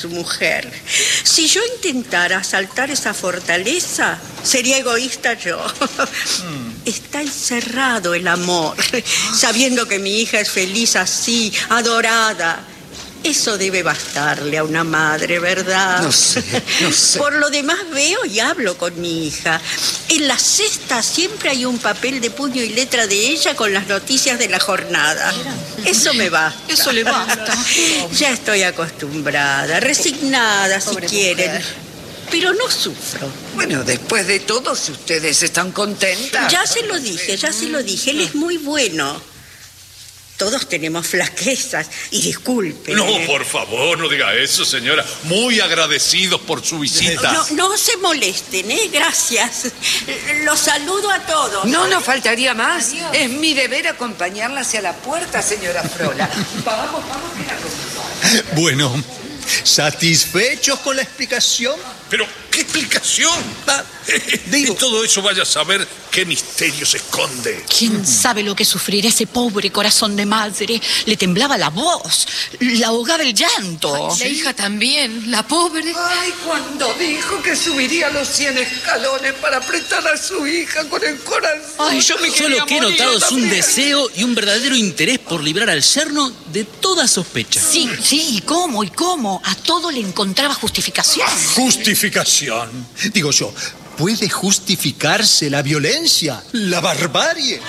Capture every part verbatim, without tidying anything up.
su mujer. Si yo intentara asaltar esa fortaleza, sería egoísta yo. Mm. Está encerrado el amor, sabiendo que mi hija es feliz así, adorada. Eso debe bastarle a una madre, ¿verdad? No sé, no sé. Por lo demás veo y hablo con mi hija. En la cesta siempre hay un papel de puño y letra de ella con las noticias de la jornada. Eso me basta. Eso le basta. Ya estoy acostumbrada, resignada, si Pobre quieren. mujer. Pero no sufro. Bueno, después de todo, si ustedes están contentas... Ya se lo dije, ya se lo dije. Él es muy bueno. Todos tenemos flaquezas, y disculpen. No, por favor, no diga eso, señora. Muy agradecidos por su visita. No, no se molesten, ¿eh? Gracias. Los saludo a todos. No nos faltaría más. Adiós. Es mi deber acompañarla hacia la puerta, señora Frola. Vamos, vamos, mira. Bueno, ¿satisfechos con la explicación? Pero, ¿qué explicación? Ah, digo, y todo eso vaya a saber qué misterio se esconde. ¿Quién sabe lo que sufrirá ese pobre corazón de madre? Le temblaba la voz, la ahogaba el llanto. Ay, la hija también, la pobre. Ay, cuando dijo que subiría los cien escalones para apretar a su hija con el corazón. Ay, yo me Yo lo que he notado es un también. deseo y un verdadero interés por librar al yerno de toda sospecha. Sí, sí, ¿y cómo? ¿Y cómo? A todo le encontraba justificación. justificación. Digo yo, ¿puede justificarse la violencia, la barbarie?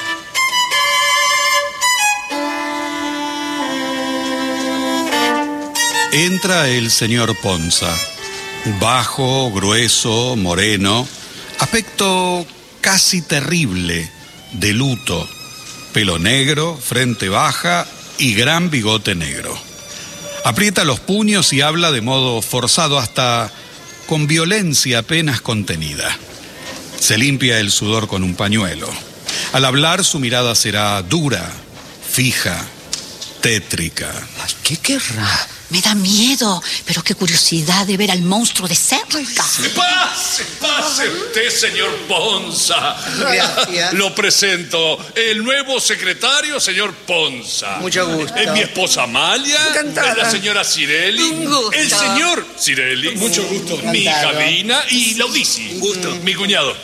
Entra el señor Ponza, bajo, grueso, moreno, aspecto casi terrible, de luto, pelo negro, frente baja y gran bigote negro. Aprieta los puños y habla de modo forzado, hasta con violencia apenas contenida. Se limpia el sudor con un pañuelo. Al hablar su mirada será dura, fija, tétrica. Ay, ¿qué querrá? Me da miedo, pero qué curiosidad de ver al monstruo de cerca. ¡Pase, pase usted, señor Ponza! Gracias. Lo presento, el nuevo secretario, señor Ponza. Mucho gusto. Es mi esposa Amalia, Encantada. es la señora Cirelli, Un gusto. el señor Cirelli, Mucho gusto. mi hija Encantado. Lina y Laudisi. Un gusto. Mi cuñado.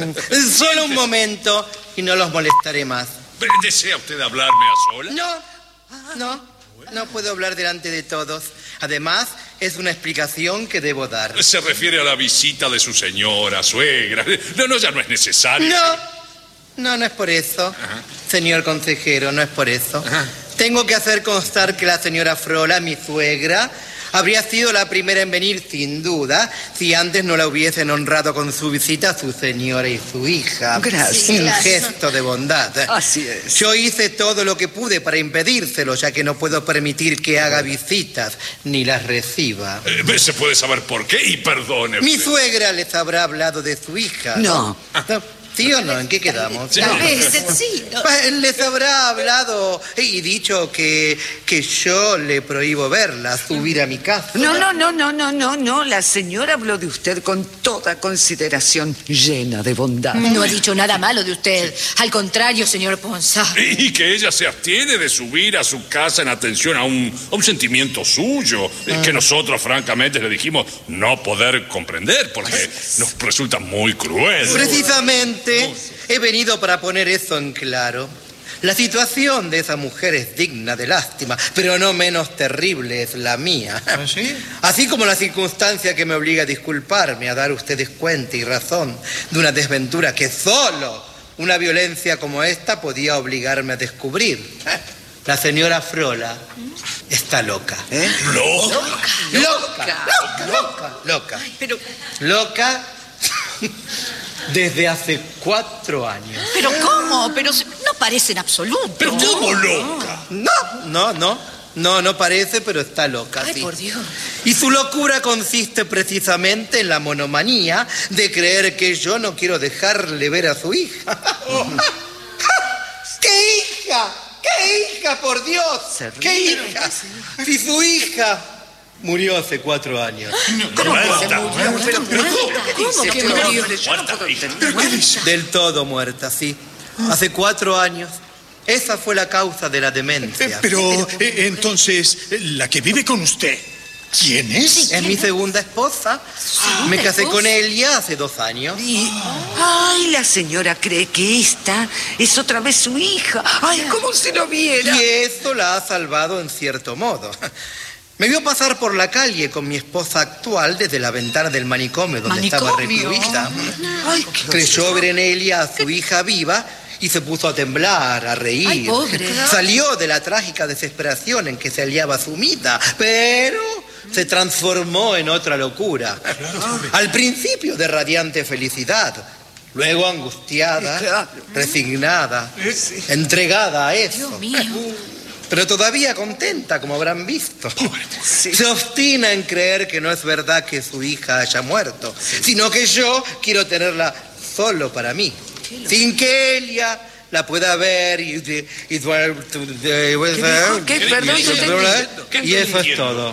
Solo un momento y no los molestaré más. ¿Desea usted hablarme a solas? No, no, no puedo hablar delante de todos. Además, es una explicación que debo dar. Se refiere a la visita de su señora, suegra. No, no, ya no es necesario. No, no, no es por eso. Ajá. Señor consejero, no es por eso. Ajá. Tengo que hacer constar que la señora Frola, mi suegra, habría sido la primera en venir, sin duda, si antes no la hubiesen honrado con su visita a su señora y su hija. Gracias. Un gesto de bondad. Así es. Yo hice todo lo que pude para impedírselo, ya que no puedo permitir que haga visitas ni las reciba. Eh, ¿Se puede saber por qué? Y perdone. Mi usted. suegra les habrá hablado de su hija. No. ¿No? ¿Sí o no? ¿En qué quedamos? Sí. Tal vez, sí. no. Pues, les habrá hablado y dicho que, que yo le prohíbo verla, subir a mi casa. No, no, no, no, no, no, no. La señora habló de usted con toda consideración, llena de bondad. No ha dicho nada malo de usted. Al contrario, señor Ponza. Y que ella se abstiene de subir a su casa en atención a un, a un sentimiento suyo, eh, que nosotros francamente le dijimos no poder comprender porque nos resulta muy cruel. Precisamente he venido para poner eso en claro. La situación de esa mujer es digna de lástima, pero no menos terrible es la mía. ¿Ah, sí? Así como la circunstancia que me obliga a disculparme, a dar a ustedes cuenta y razón de una desventura que solo una violencia como esta podía obligarme a descubrir. La señora Frola está loca. ¿Eh? Loca. Loca, loca, loca, loca. Pero, Loca desde hace cuatro años. pero ¿cómo? Pero se- no parece en absoluto. Pero ¿cómo loca? No, no, no. No, no parece, pero está loca. Ay, sí. por Dios. Y su locura consiste precisamente en la monomanía de creer que yo no quiero dejarle ver a su hija. ¿Qué hija? ¿Qué hija, por Dios? Se ¿Qué ríe. hija? Si su hija murió hace cuatro años. ¿Cómo Muerta. ¿Pero ¿Cómo que murió? Muerta. Del todo muerta, sí. Hace cuatro años. Esa fue la causa de la demencia. Eh, pero, eh, entonces, la que vive con usted. ¿Quién es? Es mi segunda esposa. Me casé con ella hace dos años. Y, ay, la señora cree que esta es otra vez su hija. Ay, como si lo viera. Y eso la ha salvado en cierto modo. Me vio pasar por la calle con mi esposa actual desde la ventana del manicomio donde estaba ¿Manicomio? recluida. Ay, qué Creyó ver en ella a su hija viva y se puso a temblar, a reír. Ay, pobre. Salió de la trágica desesperación en que se hallaba sumida, pero se transformó en otra locura. Al principio de radiante felicidad, luego angustiada, Claro. resignada, entregada a eso. Dios mío. Pero todavía contenta, como habrán visto. Se obstina en creer que no es verdad que su hija haya muerto, sino que yo quiero tenerla solo para mí, sin que ella la pueda ver y... y, y, y- dijo? ¿Qué? Perdón, no te y eso es todo.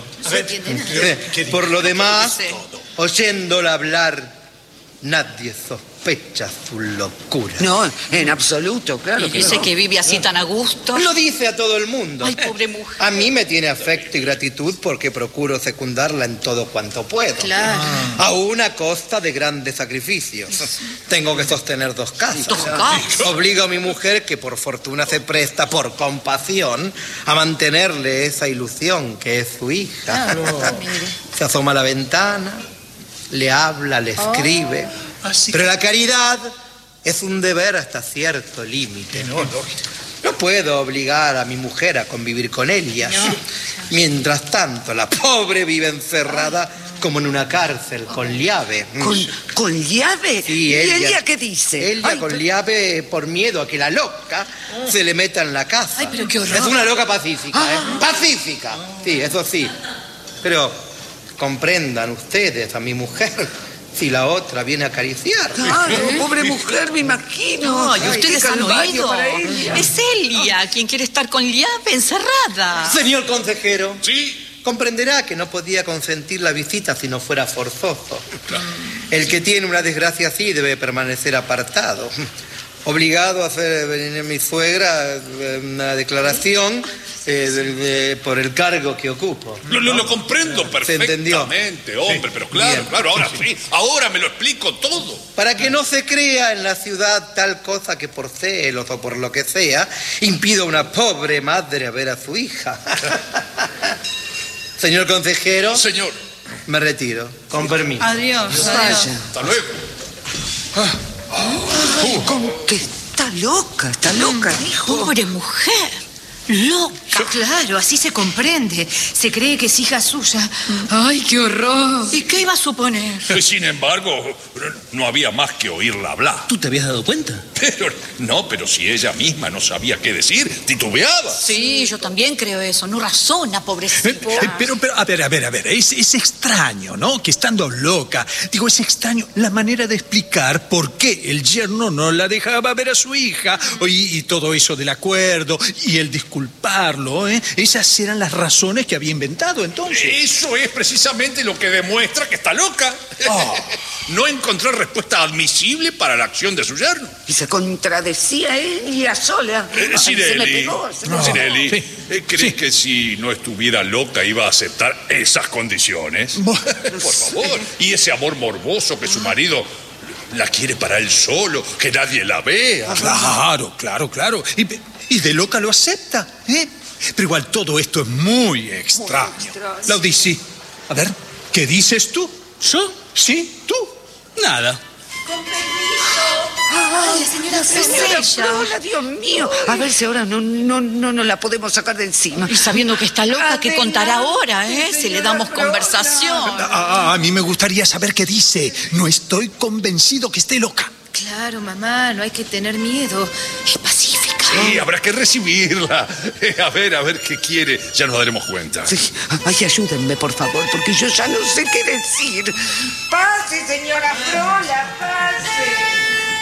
Por lo demás, oyéndola hablar, nadie sospecha su locura. No, en absoluto, claro Y que dice no. que vive así tan a gusto. Lo dice a todo el mundo. Ay, pobre mujer. A mí me tiene afecto y gratitud porque procuro secundarla en todo cuanto puedo. Claro. Aún a costa de grandes sacrificios. Tengo que sostener dos casas. Dos casas. Obligo a mi mujer, que por fortuna se presta por compasión, a mantenerle esa ilusión que es su hija. Se asoma a la ventana, le habla, le escribe. Así Pero la caridad es un deber hasta cierto límite. No, lógico. No puedo obligar a mi mujer a convivir con ella. Mientras tanto, la pobre vive encerrada como en una cárcel, con llave. ¿Con, con llave? Sí, ¿Y ella- ella qué dice? Ella Ay, con pero- llave por miedo a que la loca se le meta en la casa. Ay, pero qué horror. Es una loca pacífica, ¿eh? Pacífica. Sí, eso sí. Pero comprendan ustedes a mi mujer si la otra viene a acariciar. Claro, pobre mujer, me imagino. Ay, ustedes qué han calvario oído. para ella. Es Elia quien quiere estar con llave encerrada. Señor consejero. Sí. Comprenderá que no podía consentir la visita si no fuera forzoso. El que tiene una desgracia así debe permanecer apartado. Obligado a hacer venir a mi suegra eh, una declaración eh, de- de- por el cargo que ocupo. Lo, lo- lo comprendo entendió? perfectamente, hombre, pero claro, Bien. claro, ahora sí, ahora me lo explico todo. Para que no se crea en la ciudad tal cosa que por celos o por lo que sea, impido a una pobre madre a ver a su hija. Señor consejero, Señor, me retiro. Con permiso. Adiós. Vaya. hasta luego. ¿Cómo que está loca? Está loca, dijo. Pobre mujer. Loca. Claro, así se comprende. Se cree que es hija suya. Ay, qué horror. ¿Y qué iba a suponer? Sin embargo, no había más que oírla hablar. ¿Tú te habías dado cuenta? Pero, no, pero si ella misma no sabía qué decir, titubeaba. Sí, yo también creo eso. No razona, Eh, pobrecita. eh, Pero, pero, a ver, a ver, a ver, es, es extraño, ¿no? Que estando loca, digo, es extraño la manera de explicar por qué el yerno no la dejaba ver a su hija, y, y todo eso del acuerdo, y el disculparlo, ¿eh? Esas eran las razones que había inventado entonces. Eso es precisamente lo que demuestra que está loca. No encontró respuesta admisible para la acción de su yerno. Y se contradecía ella sola. Eh, Ay, se me Cirelli, pegó, se me- Cirelli, Sí. eh, ¿crees que si no estuviera loca iba a aceptar esas condiciones? Bueno, Por favor. Y ese amor morboso que su marido la quiere para él solo, que nadie la vea. Claro, claro, claro. Y, y de loca lo acepta, ¿eh? Pero igual todo esto es muy extraño. extraño. Laudici, a ver, ¿qué dices tú? ¿Yo? ¿Sí? ¿Tú? Nada. Ay, la señora Señora Frola. Frola, Dios mío. A ver si ahora no, no, no, no la podemos sacar de encima. Y sabiendo que está loca, ¿qué contará ahora, eh? Si le damos conversación. A, a- a mí me gustaría saber qué dice. No estoy convencido que esté loca. Claro, mamá, no hay que tener miedo. Es pacífica. Sí, habrá que recibirla. Eh, a ver, a ver qué quiere. Ya nos daremos cuenta. Sí. Ay, ayúdenme, por favor, porque yo ya no sé qué decir. Pase, señora Frola, pase.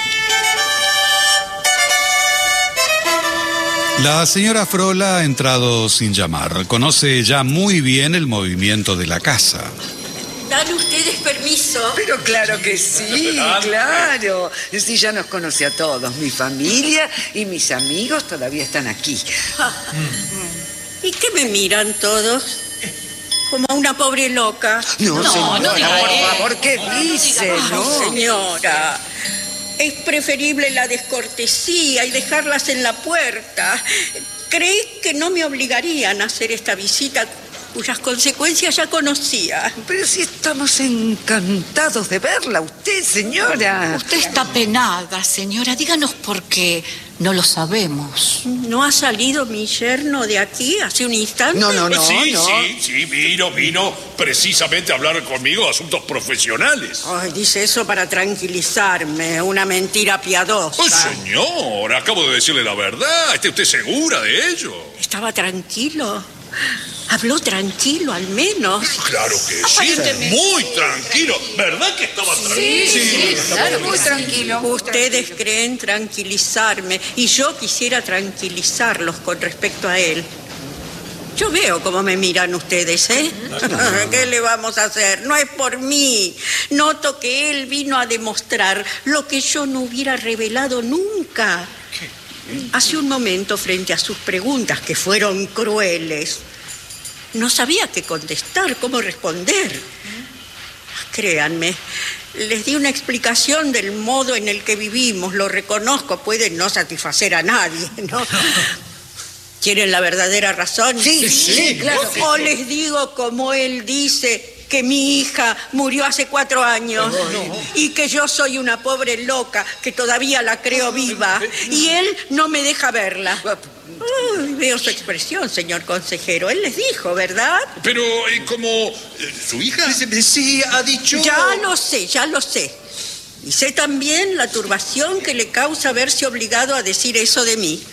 La señora Frola ha entrado sin llamar. Conoce ya muy bien el movimiento de la casa. ¿Dan ustedes permiso? Pero claro que sí, claro. Sí, ya nos conoce a todos. Mi familia y mis amigos todavía están aquí. ¿Y qué me miran todos? como una pobre loca. No, No, señora, no diga por eso. favor, ¿qué dice? Ay, No. señora, es preferible la descortesía y dejarlas en la puerta. ¿Crees que no me obligarían a hacer esta visita cuyas consecuencias ya conocía? Pero si estamos encantados de verla, usted, señora. Usted está penada, señora. Díganos por qué. No lo sabemos. ¿No ha salido mi yerno de aquí hace un instante? No, no, no, sí, no. sí, sí, vino, vino precisamente a hablar conmigo de asuntos profesionales. Ay, dice eso para tranquilizarme. Una mentira piadosa. Oh, señor, acabo de decirle la verdad. ¿Está usted segura de ello? ¿Estaba tranquilo? Habló tranquilo, al menos. Claro que sí, muy tranquilo. ¿Verdad que estaba tranquilo? Sí, claro, muy tranquilo. Ustedes creen tranquilizarme y yo quisiera tranquilizarlos con respecto a él. Yo veo cómo me miran ustedes, ¿eh? ¿Qué le vamos a hacer? No es por mí. Noto que él vino a demostrar lo que yo no hubiera revelado nunca. Hace un momento, frente a sus preguntas, que fueron crueles, no sabía qué contestar, cómo responder. Créanme, les di una explicación del modo en el que vivimos. Lo reconozco, puede no satisfacer a nadie, ¿no? ¿Quieren la verdadera razón? Sí, sí, claro que O les digo como él dice, que mi hija murió hace cuatro años y que yo soy una pobre loca que todavía la creo viva y él no me deja verla. Uy, veo su expresión, señor consejero. Él les dijo, ¿verdad? Pero, eh, como eh, su hija... Sí, ha dicho... Ya lo sé, ya lo sé. Y sé también la turbación que le causa verse obligado a decir eso de mí.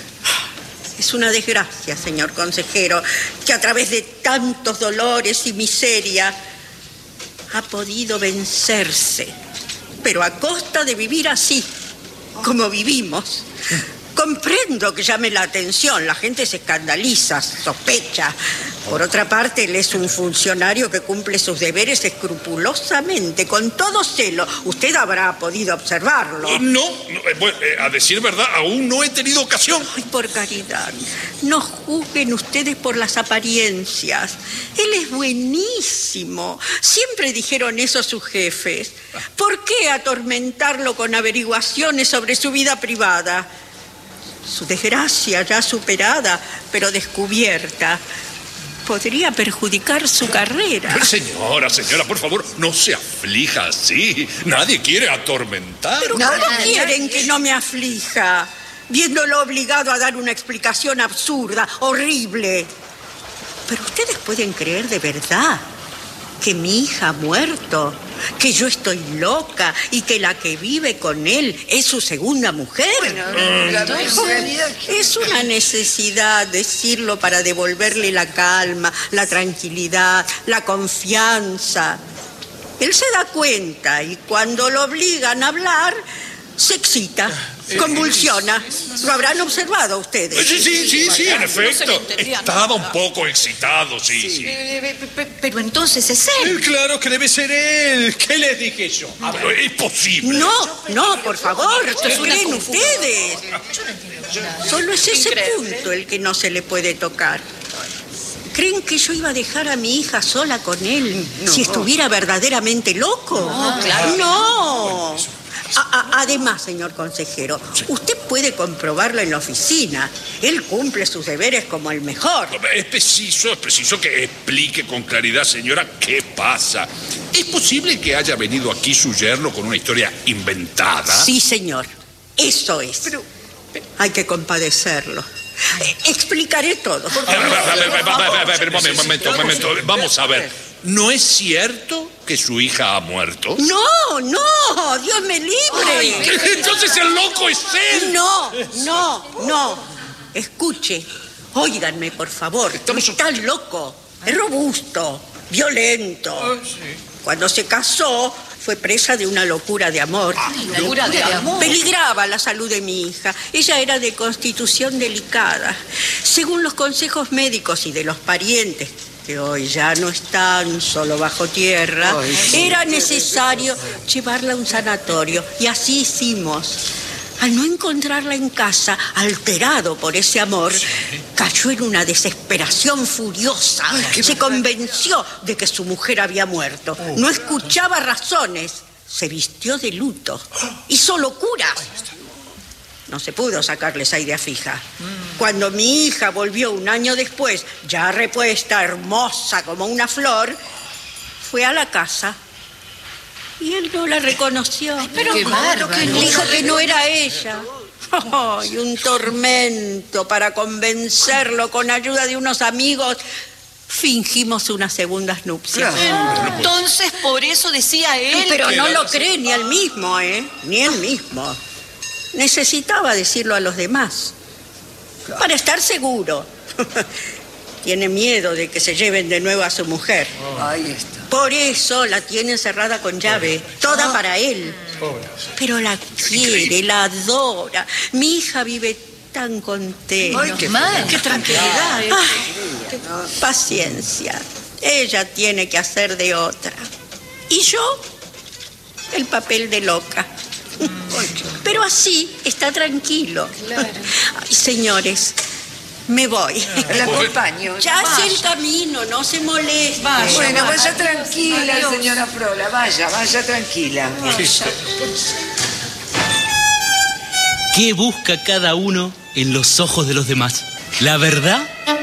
Es una desgracia, señor consejero, que a través de tantos dolores y miseria ha podido vencerse, pero a costa de vivir así, como vivimos. Comprendo que llame la atención, la gente se escandaliza, sospecha. Por otra parte, él es un funcionario que cumple sus deberes escrupulosamente, con todo celo. Usted habrá podido observarlo. No, no, eh, bueno, eh, a decir verdad, aún no he tenido ocasión. Ay, por caridad, no juzguen ustedes por las apariencias. Él es buenísimo. Siempre dijeron eso sus jefes. ¿Por qué atormentarlo con averiguaciones sobre su vida privada? Su desgracia ya superada, pero descubierta, podría perjudicar su carrera. Pero señora, señora, por favor, no se aflija así. Nadie quiere atormentar. ¿Pero cómo quieren que no me aflija? Viéndolo obligado a dar una explicación absurda, horrible. Pero ustedes pueden creer de verdad que mi hija ha muerto, que yo estoy loca y que la que vive con él es su segunda mujer. Es una necesidad decirlo para devolverle la calma, la tranquilidad, la confianza. Él se da cuenta y cuando lo obligan a hablar, se excita, convulsiona. Lo habrán observado ustedes. Sí, sí, sí, sí, en efecto. No se le entendía Estaba nada. un poco excitado, sí, sí. Eh, pe- pe- Pero entonces es él. Eh, Claro que debe ser él. ¿Qué les dije yo? Pero es posible. No, no, por favor, ¿qué creen ustedes? Solo es ese punto el que no se le puede tocar. ¿Creen que yo iba a dejar a mi hija sola con él si estuviera verdaderamente loco? No, claro. No. A- a- además, señor consejero, usted puede comprobarlo en la oficina. Él cumple sus deberes como el mejor. Es preciso, es preciso que explique con claridad, señora, qué pasa. ¿Es posible que haya venido aquí su yerno con una historia inventada? Sí, señor. Eso es. Pero hay que compadecerlo. Eh, Explicaré todo. A ver, a ver, a ver, a ver, a ver, a ver, un momento, un momento, un momento. Vamos a ver. ¿No es cierto que su hija ha muerto? No, no, Dios me libre. Entonces el loco es él. No, no, no. Escuche, óiganme, por favor. No está loco, es robusto, violento. Cuando se casó, fue presa de una locura de amor. Locura de amor. Peligraba la salud de mi hija. Ella era de constitución delicada. Según los consejos médicos y de los parientes, que hoy ya no están, solo bajo tierra, era necesario llevarla a un sanatorio. Y así hicimos. al no encontrarla en casa, alterado por ese amor, sí. cayó en una desesperación furiosa. Ay, se convenció de que su mujer había muerto. Oh, no escuchaba razones. Se vistió de luto. Hizo locuras. No se pudo sacarle esa idea fija. Mm. Cuando mi hija volvió un año después, ya repuesta, hermosa como una flor, fue a la casa. Y él no la reconoció. Ay, pero qué bárbaro. Que dijo que no era ella. Oh, y un tormento para convencerlo con ayuda de unos amigos. Fingimos unas segundas nupcias. Claro. Entonces, por eso decía él. Pero no lo cree ni él mismo, ¿eh? Ni él mismo. Necesitaba decirlo a los demás. Claro. Para estar seguro. Tiene miedo de que se lleven de nuevo a su mujer. Oh. Ahí está. Por eso la tiene encerrada con llave, toda oh. para él. Pero la quiere, la adora. Mi hija vive tan contenta. Ay, qué, mal, qué tranquilidad. ¿eh? Ay, paciencia. Ella tiene que hacer de otra. Y yo, el papel de loca. Pero así está tranquilo. Claro. Ay, señores, me voy. La acompaño. Ya hace el camino, no se moleste. Vaya, bueno, vaya tranquila, adiós. Señora Frola. Vaya, vaya tranquila. Sí. ¿Qué busca cada uno en los ojos de los demás? ¿La verdad